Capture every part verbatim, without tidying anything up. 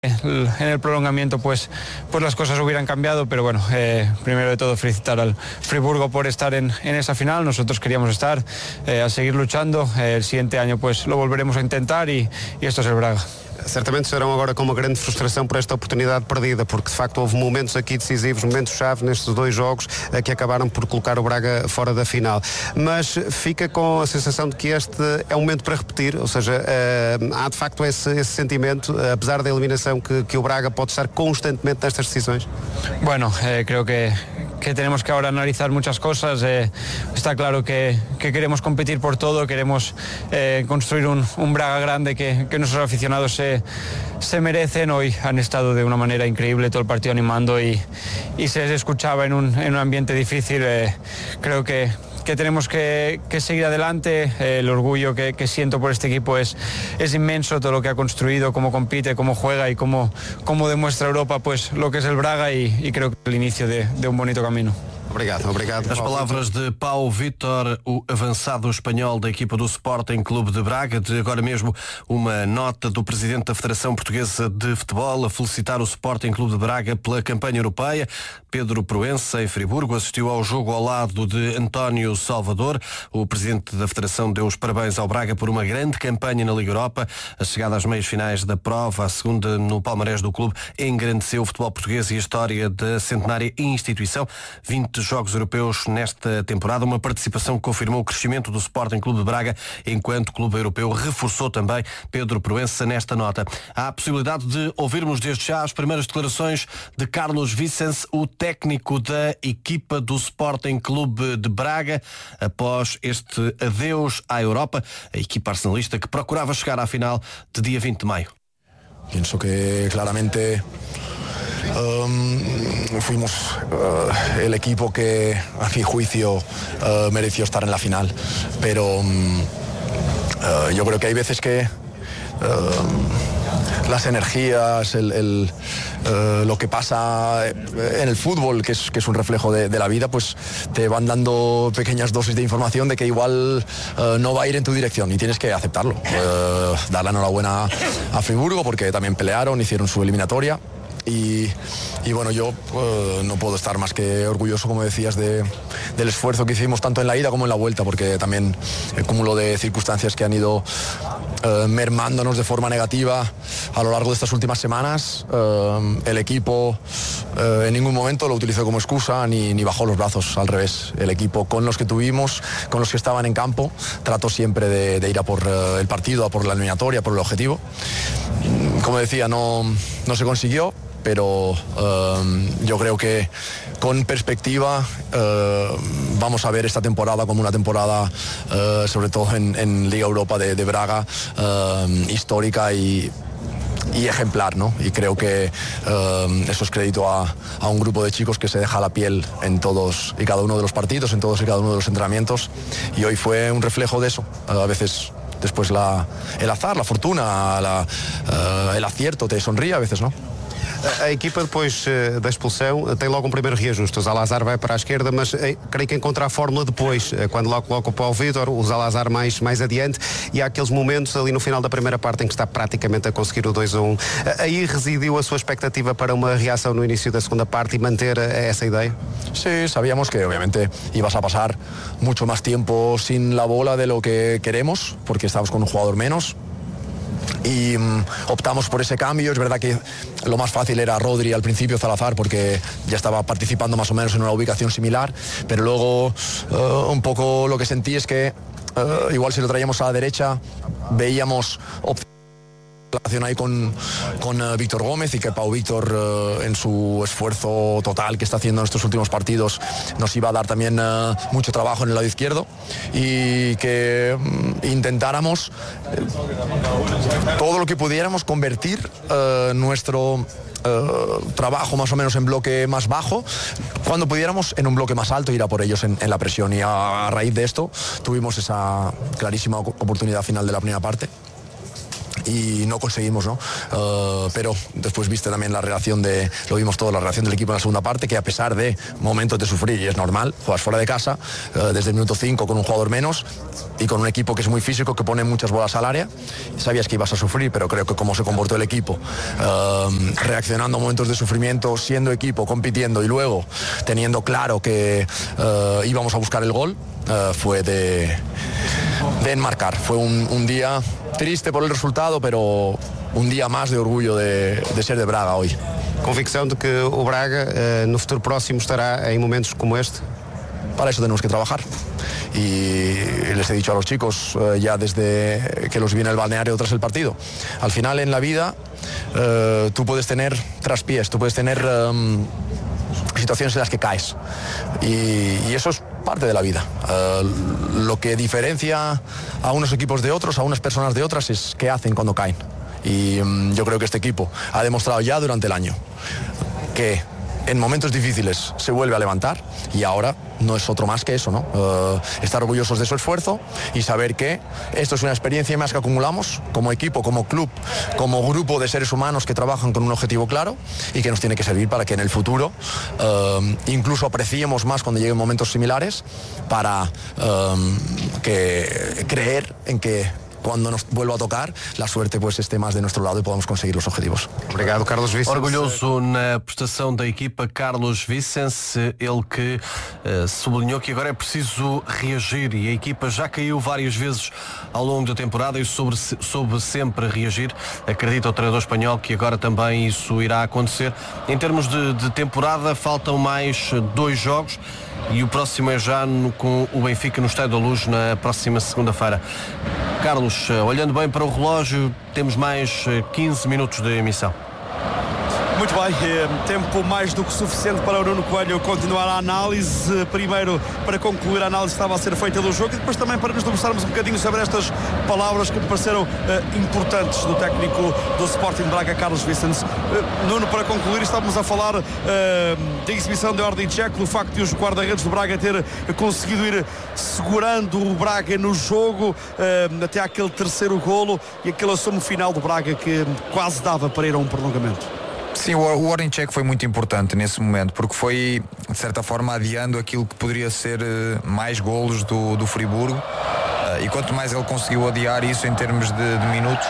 en el prolongamiento pues, pues las cosas hubieran cambiado, pero bueno, eh, primero de todo felicitar al Friburgo por estar en, en esa final. Nosotros queríamos estar, eh, a seguir luchando. Eh, el siguiente año pues lo volveremos a intentar y, y esto es el Braga. Certamente serão agora com uma grande frustração por esta oportunidade perdida, porque de facto houve momentos aqui decisivos, momentos-chave nestes dois jogos que acabaram por colocar o Braga fora da final. Mas fica com a sensação de que este é um momento para repetir, ou seja, há de facto esse, esse sentimento, apesar da eliminação, que, que o Braga pode estar constantemente nestas decisões? Bueno, eh, creo que, que tenemos que ahora analizar muchas cosas. Eh, está claro que, que queremos competir por todo, queremos eh, construir un, un Braga grande que, que nuestros aficionados se se merecen. Hoy han estado de una manera increíble todo el partido animando y, y se les escuchaba en un, en un ambiente difícil. Eh, creo que, que tenemos que, que seguir adelante. Eh, el orgullo que, que siento por este equipo es, es inmenso, todo lo que ha construido, cómo compite, cómo juega y cómo, cómo demuestra Europa pues lo que es el Braga y, y creo que es el inicio de, de un bonito camino. Obrigado, obrigado. As palavras de Pau Vítor, o avançado espanhol da equipa do Sporting Clube de Braga. De agora mesmo uma nota do presidente da Federação Portuguesa de Futebol a felicitar o Sporting Clube de Braga pela campanha europeia. Pedro Proença, em Friburgo, assistiu ao jogo ao lado de António Salvador. O presidente da Federação deu os parabéns ao Braga por uma grande campanha na Liga Europa. A chegada às meias finais da prova, a segunda no palmarés do clube, engrandeceu o futebol português e a história da centenária instituição. vinte jogos europeus nesta temporada, uma participação que confirmou o crescimento do Sporting Clube de Braga enquanto clube europeu. Reforçou também Pedro Proença nesta nota. Há a possibilidade de ouvirmos desde já as primeiras declarações de Carlos Vicens, o técnico da equipa do Sporting Clube de Braga, após este adeus à Europa, a equipa arsenalista que procurava chegar à final de dia vinte de maio. Pienso que claramente Um, fuimos uh, el equipo que a mi juicio uh, mereció estar en la final, pero um, uh, yo creo que hay veces que uh, las energías, el, el, uh, lo que pasa en el fútbol, que es, que es un reflejo de, de la vida, pues te van dando pequeñas dosis de información de que igual uh, no va a ir en tu dirección y tienes que aceptarlo. Uh, dar la enhorabuena a Friburgo porque también pelearon, hicieron su eliminatoria. Y, y bueno, yo uh, no puedo estar más que orgulloso, como decías, de, del esfuerzo que hicimos tanto en la ida como en la vuelta, porque también el cúmulo de circunstancias que han ido uh, mermándonos de forma negativa a lo largo de estas últimas semanas, uh, el equipo uh, en ningún momento lo utilizó como excusa ni, ni bajó los brazos, al revés. El equipo con los que tuvimos, con los que estaban en campo, trató siempre de, de ir a por uh, el partido, a por la eliminatoria, por el objetivo. Como decía, no, no se consiguió, pero um, yo creo que con perspectiva uh, vamos a ver esta temporada como una temporada, uh, sobre todo en, en Liga Europa de, de Braga, uh, histórica y, y ejemplar, ¿no? Y creo que uh, eso es crédito a, a un grupo de chicos que se deja la piel en todos y cada uno de los partidos, en todos y cada uno de los entrenamientos, y hoy fue un reflejo de eso. Uh, a veces después la, el azar, la fortuna, la, uh, el acierto te sonríe, a veces no. A equipa depois uh, da expulsão tem logo um primeiro reajuste. O Zalazar vai para a esquerda, mas uh, creio que encontra a fórmula depois, uh, quando lá coloca o Pau Vítor, o Zalazar mais, mais adiante, e há aqueles momentos ali no final da primeira parte em que está praticamente a conseguir o dois a um. Uh, aí residiu a sua expectativa para uma reação no início da segunda parte e manter uh, essa ideia? Sí, sabíamos que obviamente ibas a pasar mucho más tiempo sin la bola de lo que queremos, porque estábamos con un jugador menos. Y um, optamos por ese cambio. Es verdad que lo más fácil era Rodri al principio, Zalazar, porque ya estaba participando más o menos en una ubicación similar, pero luego uh, un poco lo que sentí es que uh, igual si lo traíamos a la derecha veíamos opciones relación ahí con, con uh, Víctor Gómez, y que Pau Vítor uh, en su esfuerzo total que está haciendo en estos últimos partidos nos iba a dar también uh, mucho trabajo en el lado izquierdo, y que um, intentáramos eh, todo lo que pudiéramos convertir uh, nuestro Uh, trabajo más o menos en bloque más bajo, cuando pudiéramos en un bloque más alto, ir a por ellos en, en la presión, y a, a raíz de esto tuvimos esa clarísima oportunidad final de la primera parte y no conseguimos, ¿no? Uh, pero después viste también la reacción de, lo vimos todo, la reacción del equipo en la segunda parte, que a pesar de momentos de sufrir, y es normal, juegas fuera de casa, uh, desde el minuto cinco con un jugador menos y con un equipo que es muy físico, que pone muchas bolas al área, sabías que ibas a sufrir, pero creo que como se comportó el equipo, uh, reaccionando a momentos de sufrimiento, siendo equipo, compitiendo y luego teniendo claro que uh, íbamos a buscar el gol, uh, fue de, de enmarcar. Fue un, un día triste por el resultado, pero um dia mais de orgulho de, de ser de Braga hoje. Convicção de que o Braga uh, no futuro próximo estará em momentos como este? Para eso tenemos que trabajar. Y les he dicho a los chicos uh, ya desde que los vi en el balneario tras el partido. Al final en la vida uh, tú puedes tener traspiés, tú puedes tener um, situaciones en las que caes. Y, y eso es parte de la vida. Uh, lo que diferencia a unos equipos de otros, a unas personas de otras, es qué hacen cuando caen. Y um, yo creo que este equipo ha demostrado ya durante el año que en momentos difíciles se vuelve a levantar, y ahora no es otro más que eso, ¿no? Uh, estar orgullosos de su esfuerzo y saber que esto es una experiencia más que acumulamos como equipo, como club, como grupo de seres humanos que trabajan con un objetivo claro y que nos tiene que servir para que en el futuro uh, incluso apreciemos más cuando lleguen momentos similares, para um, que creer en que cuando nos vuelva a tocar, la suerte pues esté más de nuestro lado y podamos conseguir los objetivos. Obrigado, Carlos Vicens. Orgulhoso na prestação da equipa, Carlos Vicens, ele que uh, sublinhou que agora é preciso reagir, e a equipa já caiu várias vezes ao longo da temporada e soube, soube sempre reagir. Acredita o treinador espanhol que agora também isso irá acontecer. Em termos de, de temporada, faltam mais dois jogos, e o próximo é já no, com o Benfica no Estádio da Luz na próxima segunda-feira. Carlos, olhando bem para o relógio, temos mais quinze minutos de emissão. Muito bem, tempo mais do que suficiente para o Nuno Coelho continuar a análise. Primeiro, para concluir a análise que estava a ser feita do jogo, e depois também para nos debruçarmos um bocadinho sobre estas palavras que me pareceram uh, importantes do técnico do Sporting Braga, Carlos Vicens. Uh, Nuno, para concluir, estávamos a falar uh, da exibição de Ordi Čech, do facto de os guarda-redes do Braga ter conseguido ir segurando o Braga no jogo uh, até aquele terceiro golo e aquele assomo final do Braga que quase dava para ir a um prolongamento. Sim, o Ordi Čech foi muito importante nesse momento, porque foi, de certa forma, adiando aquilo que poderia ser mais golos do, do Friburgo, e quanto mais ele conseguiu adiar isso em termos de, de minutos,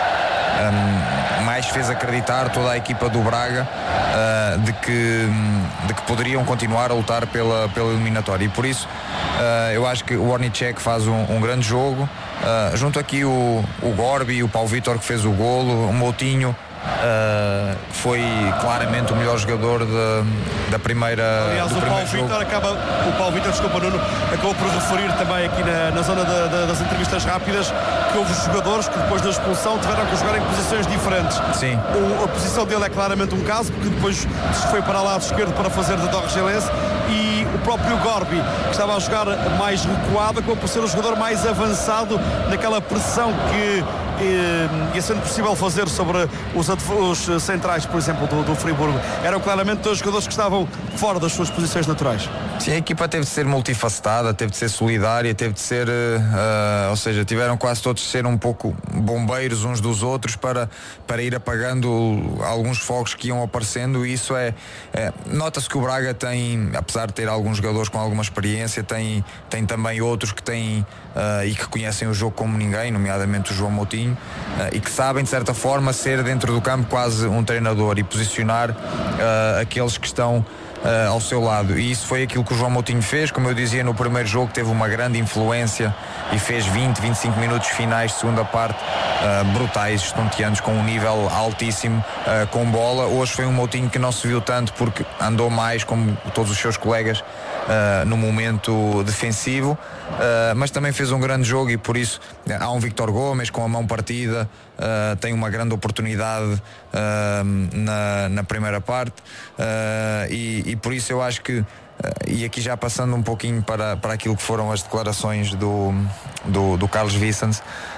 um, mais fez acreditar toda a equipa do Braga uh, de, que, de que poderiam continuar a lutar pela, pela eliminatória, e por isso uh, eu acho que o Ordi Čech faz um, um grande jogo, uh, junto aqui o, o Gorbi, o Paulo Vitor que fez o golo, o Moutinho. Uh, foi claramente o melhor jogador de, da primeira. Aliás, do o Paulo jogo. Vitor acaba, o Paulo Vitor, desculpa, Nuno, acabou por referir também aqui na, na zona de, de, das entrevistas rápidas que houve jogadores que depois da expulsão tiveram que jogar em posições diferentes. Sim. O, a posição dele é claramente um caso, porque depois se foi para o lado esquerdo para fazer de Dorgelense, e o próprio Gorbi, que estava a jogar mais recuado, acabou por ser o jogador mais avançado naquela pressão que eh, ia sendo possível fazer sobre os, os centrais, por exemplo, do, do Friburgo. Eram claramente dois jogadores que estavam fora das suas posições naturais. Sim, a equipa teve de ser multifacetada, teve de ser solidária, teve de ser, uh, ou seja, tiveram quase todos de ser um pouco bombeiros uns dos outros para, para ir apagando alguns fogos que iam aparecendo, e isso é, é nota-se que o Braga tem, apesar de ter alguns jogadores com alguma experiência, tem, tem também outros que têm uh, e que conhecem o jogo como ninguém, nomeadamente o João Moutinho, uh, e que sabem de certa forma ser dentro do campo quase um treinador e posicionar uh, aqueles que estão Uh, ao seu lado, e isso foi aquilo que o João Moutinho fez. Como eu dizia no primeiro jogo, teve uma grande influência e fez vinte, vinte e cinco minutos finais de segunda parte uh, brutais, estonteantes, com um nível altíssimo, uh, com bola. Hoje foi um Moutinho que não se viu tanto porque andou mais, como todos os seus colegas, uh, no momento defensivo, uh, mas também fez um grande jogo, e por isso uh, há um Víctor Gomes com a mão partida, uh, tem uma grande oportunidade uh, na, na primeira parte, uh, e E por isso eu acho que, e aqui já passando um pouquinho para, para aquilo que foram as declarações do, do, do Carlos Vicens,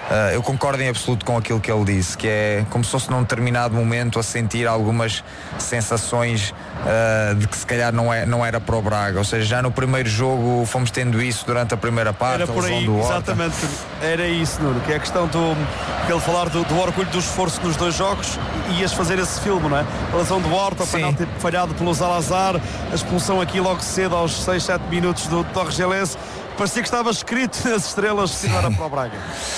uh, eu concordo em absoluto com aquilo que ele disse, que é como se fosse num determinado momento a sentir algumas sensações uh, de que se calhar não, é, não era para o Braga, ou seja, já no primeiro jogo fomos tendo isso durante a primeira parte. Era por aí, exatamente, era isso, Nuno, que é a questão do, ele falar do, do orgulho do esforço nos dois jogos, e ias fazer esse filme, não é? A lesão do Horta, o penalti falhado pelo Salazar, a expulsão aqui logo cedo aos seis, sete minutos do Torres-Gelense. Parecia que estava escrito nas estrelas se não era para o Braga.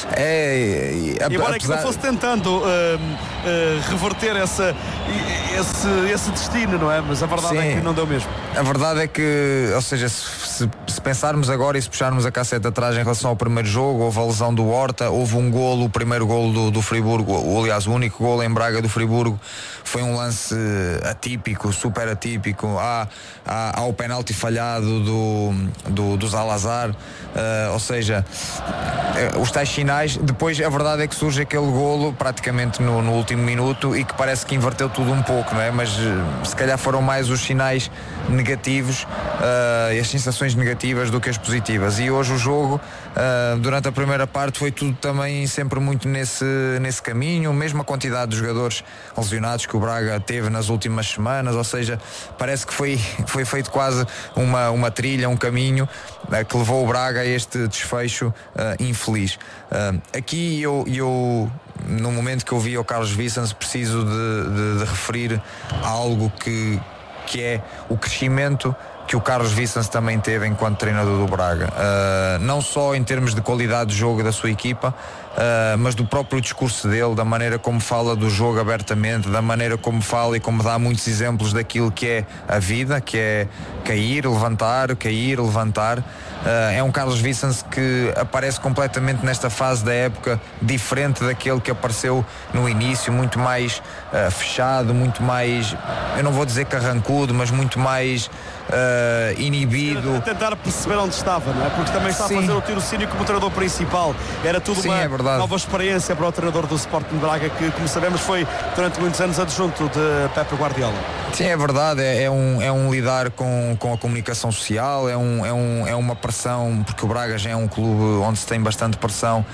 É, e, a, embora apesar... é que não fosse tentando uh, uh, reverter essa, esse, esse destino, não é? Mas a verdade Sim. é que não deu mesmo. A verdade é que, ou seja, se, se pensarmos agora e se puxarmos a cassete atrás em relação ao primeiro jogo, houve a lesão do Horta, houve um golo, o primeiro golo do, do Friburgo, o, aliás, o único golo em Braga do Friburgo foi um lance atípico, super atípico. Há, há, há o penalti falhado do, do, do Salazar. Uh, ou seja, uh, os tais sinais. Depois a verdade é que surge aquele golo praticamente no, no último minuto e que parece que inverteu tudo um pouco, não é? Mas uh, se calhar foram mais os sinais negativos uh, e as sensações negativas do que as positivas, e hoje o jogo uh, durante a primeira parte foi tudo também sempre muito nesse, nesse caminho, mesmo a quantidade de jogadores lesionados que o Braga teve nas últimas semanas, ou seja, parece que foi, foi feito quase uma, uma trilha, um caminho uh, que levou o Braga a este desfecho uh, infeliz. Uh, aqui eu, eu, no momento que eu vi o Carlos Vicens, preciso de, de, de referir algo que, que é o crescimento que o Carlos Vicens também teve enquanto treinador do Braga, uh, não só em termos de qualidade de jogo da sua equipa, uh, mas do próprio discurso dele, da maneira como fala do jogo abertamente, da maneira como fala e como dá muitos exemplos daquilo que é a vida, que é cair, levantar, cair, levantar. Uh, é um Carlos Vicens que aparece completamente nesta fase da época diferente daquele que apareceu no início, muito mais uh, fechado, muito mais, eu não vou dizer carrancudo, mas muito mais Uh, inibido. A tentar perceber onde estava, não é? Porque também está Sim. a fazer o tirocínio como treinador principal. Era tudo Sim, uma é nova experiência para o treinador do Sporting Braga, que, como sabemos, foi durante muitos anos adjunto de Pepe Guardiola. Sim, é verdade, é, é, um, é um lidar com, com a comunicação social, é, um, é, um, é uma pressão, porque o Braga já é um clube onde se tem bastante pressão,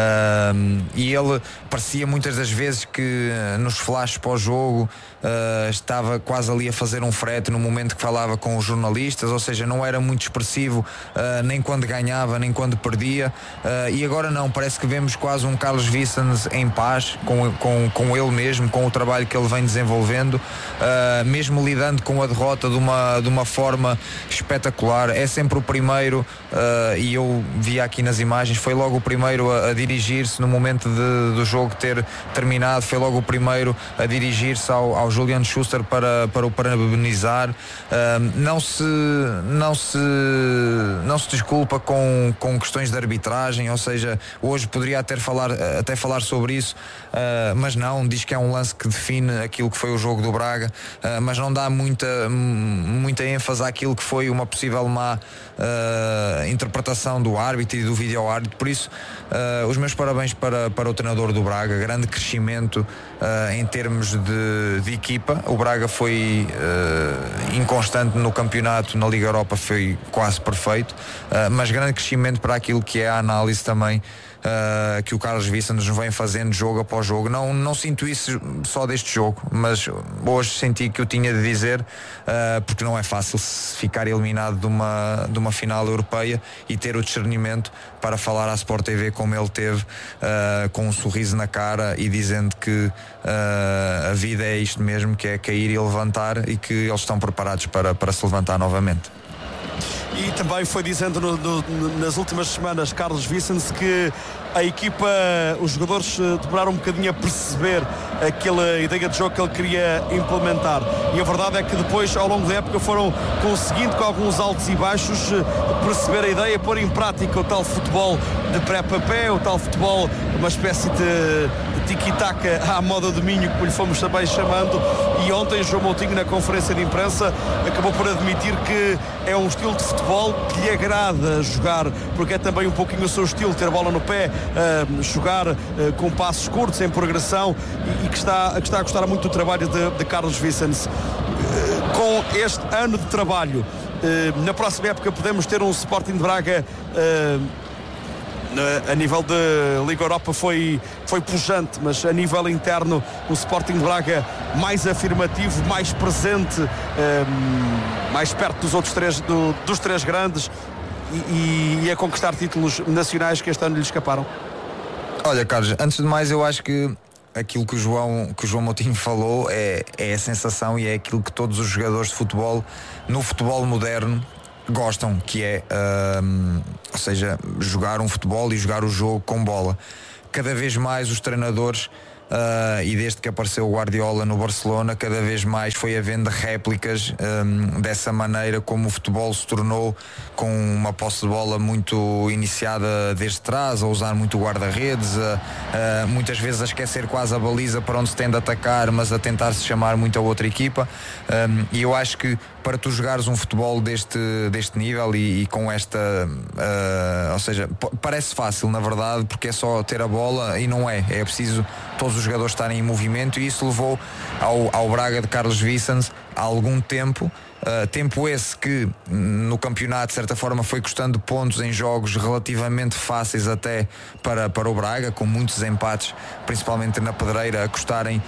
uh, e ele parecia muitas das vezes que nos flashes pós-jogo uh, estava quase ali a fazer um frete no momento que falava com os jornalistas, ou seja, não era muito expressivo, uh, nem quando ganhava, nem quando perdia, uh, e agora não, parece que vemos quase um Carlos Vicens em paz com, com, com ele mesmo, com o trabalho que ele vem desenvolvendo, uh, mesmo lidando com a derrota de uma, de uma forma espetacular. É sempre o primeiro, uh, e eu vi aqui nas imagens, foi logo o primeiro a, a dirigir-se no momento de, do jogo ter terminado, foi logo o primeiro a dirigir-se ao, ao Julian Schuster para, para o parabenizar. Uh, não se não se não se desculpa com, com questões de arbitragem, ou seja, hoje poderia até falar, até falar sobre isso, uh, mas não, diz que é um lance que define aquilo que foi o jogo do Braga, uh, mas não dá muita, muita ênfase àquilo que foi uma possível má uh, interpretação do árbitro e do vídeo-árbitro. Por isso, uh, os meus parabéns para, para o treinador do Braga, grande crescimento uh, em termos de, de equipa. O Braga foi uh, inconstante no campeonato, na Liga Europa foi quase perfeito, uh, mas grande crescimento para aquilo que é a análise também Uh, que o Carlos Vicens nos vem fazendo jogo após jogo. Não, não sinto isso só deste jogo, mas hoje senti que eu tinha de dizer, uh, porque não é fácil ficar eliminado de uma, de uma final europeia e ter o discernimento para falar à Sport T V como ele teve, uh, com um sorriso na cara e dizendo que uh, a vida é isto mesmo, que é cair e levantar, e que eles estão preparados para, para se levantar novamente. E também foi dizendo no, no, nas últimas semanas, Carlos Vicens, que a equipa, os jogadores demoraram um bocadinho a perceber aquela ideia de jogo que ele queria implementar, e a verdade é que depois, ao longo da época, foram conseguindo, com alguns altos e baixos, perceber a ideia, pôr em prática o tal futebol de pré-papé, o tal futebol, uma espécie de tiki-taka à moda do Minho, como lhe fomos também chamando. E ontem João Moutinho, na conferência de imprensa, acabou por admitir que é um estilo de futebol que lhe agrada jogar, porque é também um pouquinho o seu estilo, ter bola no pé, uh, jogar uh, com passos curtos, em progressão, e, e que, está, que está a gostar muito do trabalho de, de Carlos Vicens. Uh, com este ano de trabalho, uh, na próxima época podemos ter um Sporting de Braga uh, a nível de Liga Europa foi, foi pujante, mas a nível interno o Sporting de Braga mais afirmativo, mais presente, um, mais perto dos outros três, do, dos três grandes e, e a conquistar títulos nacionais que este ano lhe escaparam. Olha, Carlos, antes de mais eu acho que aquilo que o João, que o João Moutinho falou é, é a sensação e é aquilo que todos os jogadores de futebol no futebol moderno gostam, que é um, ou seja, jogar um futebol e jogar o jogo com bola. Cada vez mais os treinadores Uh, e desde que apareceu o Guardiola no Barcelona, cada vez mais foi havendo réplicas um, dessa maneira como o futebol se tornou, com uma posse de bola muito iniciada desde trás, a usar muito o guarda-redes, uh, uh, muitas vezes a esquecer quase a baliza para onde se tende a atacar, mas a tentar se chamar muito a outra equipa, um, e eu acho que para tu jogares um futebol deste, deste nível e, e com esta uh, ou seja, p- parece fácil na verdade, porque é só ter a bola, e não é, é preciso todos os jogadores estarem em movimento, e isso levou ao, ao Braga de Carlos Vicens há algum tempo, uh, tempo esse que no campeonato de certa forma foi custando pontos em jogos relativamente fáceis até para, para o Braga, com muitos empates, principalmente na Pedreira, a custarem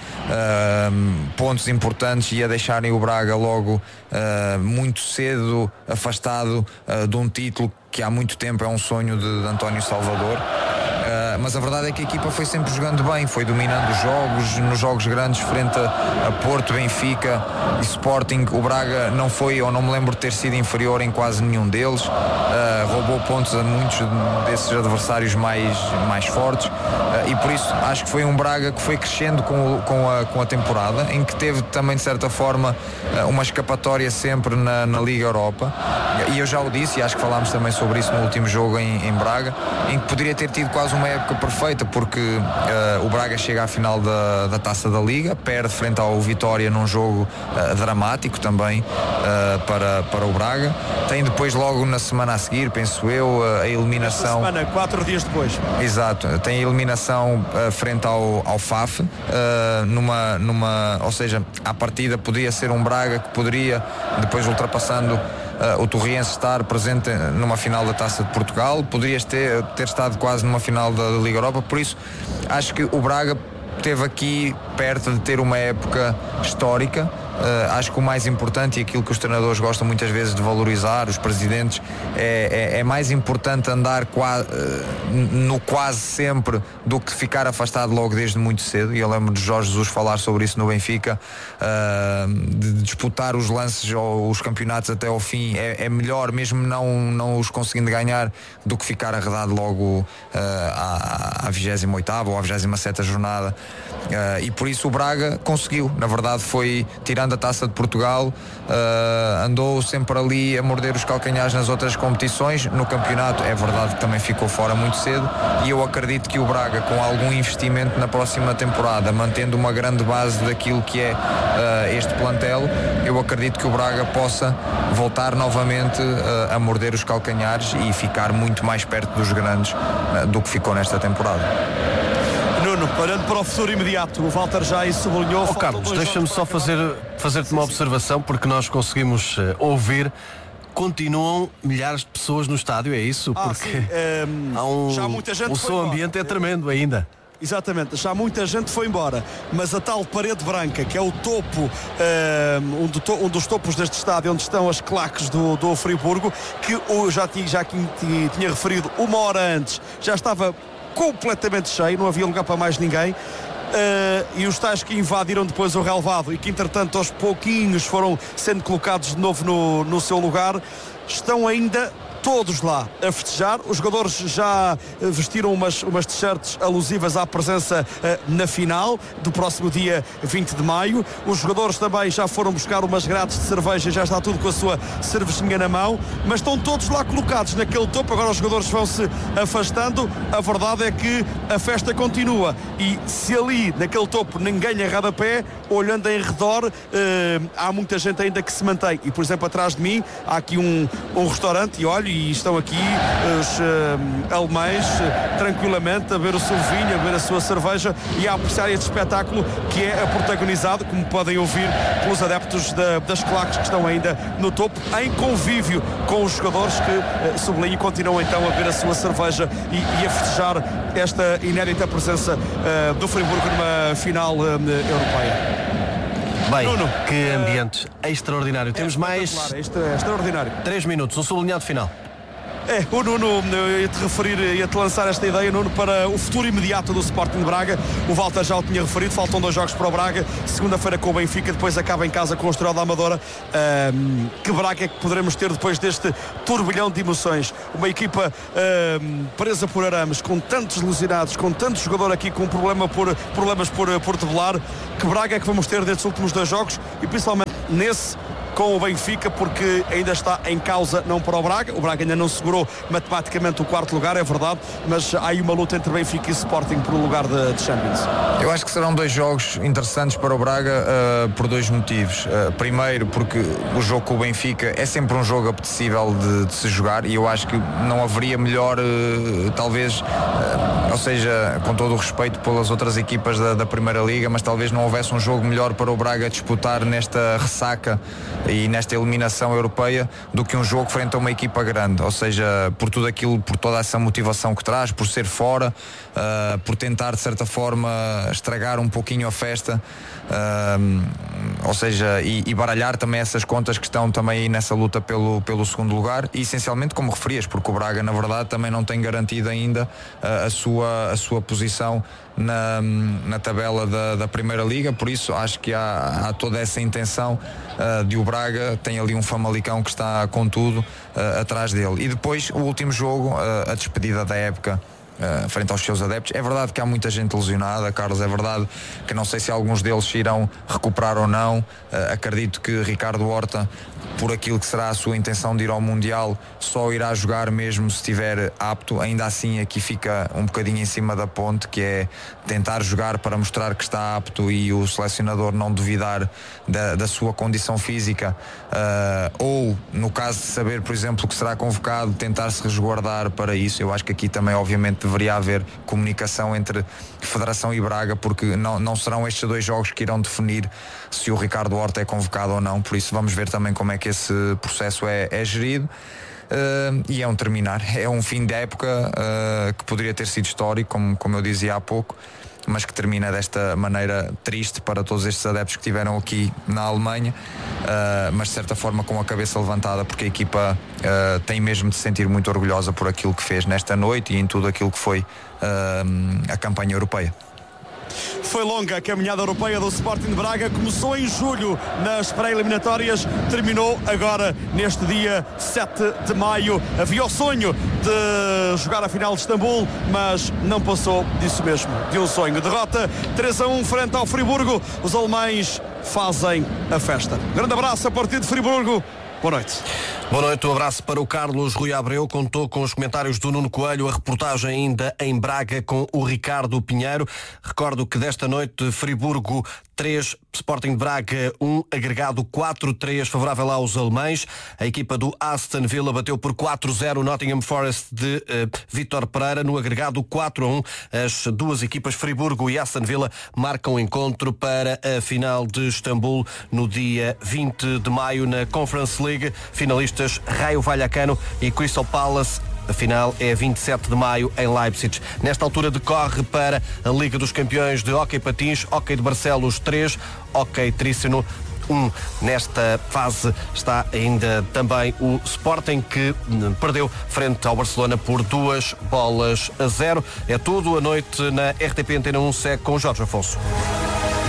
uh, pontos importantes e a deixarem o Braga logo uh, muito cedo afastado uh, de um título que há muito tempo é um sonho de, de António Salvador. Uh, mas a verdade é que a equipa foi sempre jogando bem, foi dominando os jogos, nos jogos grandes frente a, a Porto, Benfica e Sporting. O Braga não foi, ou não me lembro de ter sido inferior em quase nenhum deles, uh, roubou pontos a muitos desses adversários mais, mais fortes, uh, e por isso acho que foi um Braga que foi crescendo com, o, com, a, com a temporada, em que teve também de certa forma uh, uma escapatória sempre na, na Liga Europa, e eu já o disse, e acho que falámos também sobre isso no último jogo em, em Braga, em que poderia ter tido quase uma época perfeita, porque uh, o Braga chega à final da, da Taça da Liga, perde frente ao Vitória num jogo uh, dramático também uh, para, para o Braga. Tem depois logo na semana a seguir, penso eu, a eliminação. Esta semana, quatro dias depois. Exato, tem a eliminação uh, frente ao, ao F A F, uh, numa, numa, ou seja, à partida poderia ser um Braga que poderia, depois ultrapassando Uh, o Torriense, estar presente numa final da Taça de Portugal, poderias ter, ter estado quase numa final da Liga Europa, por isso acho que o Braga esteve aqui perto de ter uma época histórica. Uh, acho que o mais importante, e aquilo que os treinadores gostam muitas vezes de valorizar, os presidentes, é, é, é mais importante andar qua, uh, no quase sempre do que ficar afastado logo desde muito cedo. E eu lembro de Jorge Jesus falar sobre isso no Benfica, uh, de disputar os lances ou os campeonatos até ao fim é, é melhor, mesmo não, não os conseguindo ganhar, do que ficar arredado logo uh, à, à vigésima oitava ou à vigésima sétima jornada. Uh, e por isso o Braga conseguiu, na verdade foi tirando a Taça de Portugal, uh, andou sempre ali a morder os calcanhares nas outras competições. No campeonato é verdade que também ficou fora muito cedo, e eu acredito que o Braga, com algum investimento na próxima temporada, mantendo uma grande base daquilo que é uh, este plantel, eu acredito que o Braga possa voltar novamente uh, a morder os calcanhares e ficar muito mais perto dos grandes uh, do que ficou nesta temporada. Nuno, olhando para o futuro imediato, o Walter já aí sublinhou. Oh, Carlos, deixa-me só fazer, fazer-te uma observação, porque nós conseguimos uh, ouvir. Continuam milhares de pessoas no estádio, é isso? Ah, porque sim, um, há um, já muita gente o som ambiente é tremendo ainda. Exatamente, já muita gente foi embora, mas a tal parede branca, que é o topo, um, um, do, um dos topos deste estádio, onde estão as claques do, do Friburgo, que eu já, tinha, já tinha, tinha referido uma hora antes, já estava completamente cheio, não havia lugar para mais ninguém. Uh, e os tais que invadiram depois o relvado e que entretanto aos pouquinhos foram sendo colocados de novo no, no seu lugar, estão ainda todos lá a festejar. Os jogadores já vestiram umas, umas t-shirts alusivas à presença uh, na final do próximo dia vinte de maio. Os jogadores também já foram buscar umas grades de cerveja, já está tudo com a sua cervejinha na mão, mas estão todos lá colocados naquele topo. Agora os jogadores vão-se afastando. A verdade é que a festa continua, e se ali naquele topo ninguém agarra a pé, olhando em redor, uh, há muita gente ainda que se mantém. E por exemplo, atrás de mim há aqui um, um restaurante, e olho, e estão aqui os uh, alemães uh, tranquilamente a beber o seu vinho, a beber a sua cerveja e a apreciar este espetáculo que é protagonizado, como podem ouvir, pelos adeptos da, das claques que estão ainda no topo, em convívio com os jogadores que, uh, sublinho, continuam então a beber a sua cerveja e, e a festejar esta inédita presença uh, do Friburgo numa final uh, europeia. Bem, Nuno, que uh, ambiente extraordinário. Temos mais é extraordinário. três minutos, um sublinhado final. É, o Nuno, eu ia-te referir, ia-te lançar esta ideia, Nuno, para o futuro imediato do Sporting de Braga. O Walter já o tinha referido, faltam dois jogos para o Braga, segunda-feira com o Benfica, depois acaba em casa com o Estrela da Amadora. Um, que Braga é que poderemos ter depois deste turbilhão de emoções? Uma equipa um, presa por arames, com tantos lesionados, com tanto jogador aqui com problema por, problemas por, por debelar. Que Braga é que vamos ter destes últimos dois jogos e principalmente nesse com o Benfica, porque ainda está em causa não para o Braga. O Braga ainda não segurou matematicamente o quarto lugar, é verdade, mas há aí uma luta entre Benfica e Sporting por um lugar de, de Champions. Eu acho que serão dois jogos interessantes para o Braga uh, por dois motivos. Uh, primeiro, porque o jogo com o Benfica é sempre um jogo apetecível de, de se jogar e eu acho que não haveria melhor, uh, talvez, uh, ou seja, com todo o respeito pelas outras equipas da, da Primeira Liga, mas talvez não houvesse um jogo melhor para o Braga disputar nesta ressaca e nesta eliminação europeia do que um jogo frente a uma equipa grande, ou seja, por tudo aquilo, por toda essa motivação que traz, por ser fora, uh, por tentar de certa forma estragar um pouquinho a festa, uh, ou seja, e, e baralhar também essas contas que estão também aí nessa luta pelo, pelo segundo lugar e essencialmente, como referias, porque o Braga na verdade também não tem garantido ainda uh, a, sua, a sua posição Na, na tabela da, da Primeira Liga, por isso acho que há, há toda essa intenção uh, de o Braga, tem ali um Famalicão que está com tudo uh, atrás dele. E depois o último jogo, uh, a despedida da época Uh, frente aos seus adeptos. É verdade que há muita gente lesionada, Carlos, é verdade que não sei se alguns deles irão recuperar ou não. Uh, acredito que Ricardo Horta, por aquilo que será a sua intenção de ir ao Mundial, só irá jogar mesmo se estiver apto. Ainda assim aqui fica um bocadinho em cima da ponte, que é tentar jogar para mostrar que está apto e o selecionador não duvidar da, da sua condição física, uh, ou no caso de saber, por exemplo, que será convocado, tentar se resguardar para isso. Eu acho que aqui também obviamente deveria haver comunicação entre Federação e Braga, porque não, não serão estes dois jogos que irão definir se o Ricardo Horta é convocado ou não, por isso vamos ver também como é que esse processo é, é gerido. Uh, e é um terminar, é um fim de época uh, que poderia ter sido histórico, como, como eu dizia há pouco, mas que termina desta maneira triste para todos estes adeptos que estiveram aqui na Alemanha, uh, mas de certa forma com a cabeça levantada, porque a equipa uh, tem mesmo de se sentir muito orgulhosa por aquilo que fez nesta noite e em tudo aquilo que foi uh, a campanha europeia. Foi longa a caminhada europeia do Sporting de Braga, começou em julho nas pré-eliminatórias, terminou agora neste dia sete de maio. Havia o sonho de jogar a final de Istambul, mas não passou disso mesmo, de um sonho. Derrota três a um frente ao Friburgo, os alemães fazem a festa. Grande abraço a partir de Friburgo. Boa noite. Boa noite, um abraço para o Carlos Rui Abreu, contou com os comentários do Nuno Coelho, a reportagem ainda em Braga com o Ricardo Pinheiro. Recordo que desta noite Friburgo três, Sporting de Braga um, agregado quatro a três, favorável aos alemães. A equipa do Aston Villa bateu por quatro a zero Nottingham Forest de uh, Vítor Pereira, no agregado quatro a um. As duas equipas, Friburgo e Aston Villa, marcam encontro para a final de Istambul no dia vinte de maio na Conference League. Finalistas Raio Vallecano e Crystal Palace. A final é vinte e sete de maio em Leipzig. Nesta altura decorre para a Liga dos Campeões de Hóquei Patins, Hóquei de Barcelos três, Hóquei Trícino um. Nesta fase está ainda também o Sporting, que perdeu frente ao Barcelona por duas bolas a zero. É tudo, a noite na R T P Antena um segue com Jorge Afonso.